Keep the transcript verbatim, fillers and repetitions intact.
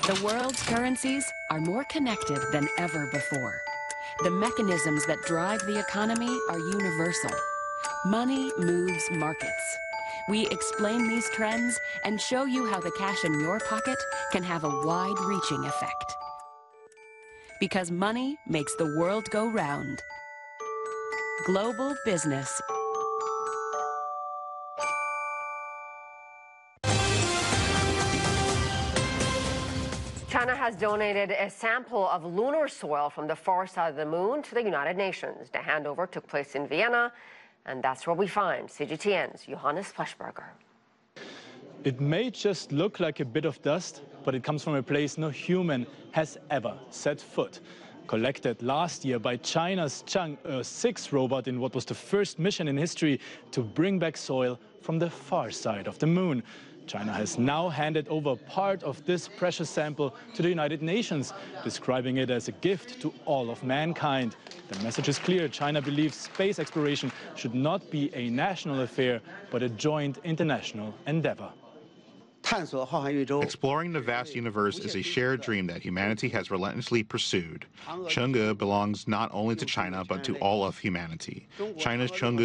The world's currencies are more connected than ever before. The mechanisms that drive the economy are universal. Money moves markets. We explain these trends and show you how the cash in your pocket can have a wide-reaching effect. Because money makes the world go round. Global business. China has donated a sample of lunar soil from the far side of the moon to the United Nations. The handover took place in Vienna, and that's where we find C G T N's Johannes Fleischberger. It may just look like a bit of dust, but it comes from a place no human has ever set foot. Collected last year by China's Chang'e six robot in what was the first mission in history to bring back soil from the far side of the moon. China has now handed over part of this precious sample to the United Nations, describing it as a gift to all of mankind. The message is clear. China believes space exploration should not be a national affair, but a joint international endeavor. Exploring the vast universe is a shared dream that humanity has relentlessly pursued. Chang'e belongs not only to China, but to all of humanity. China's Chang'e